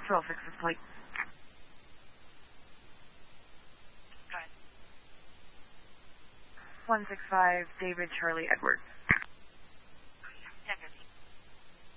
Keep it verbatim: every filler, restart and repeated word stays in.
twelve six is plate. Go ahead. one six five, David Charlie Edward.